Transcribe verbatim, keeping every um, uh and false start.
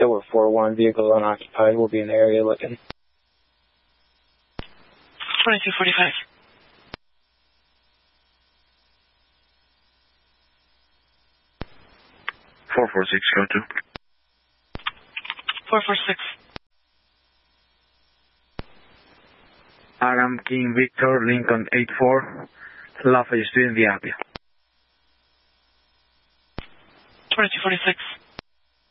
Silver four one, vehicle unoccupied. We'll be in the area looking. twenty-two forty-five. four four six, go to. four four six. Adam King Victor, Lincoln eight four, Lafayette Street in the Appia. twenty-two forty-six.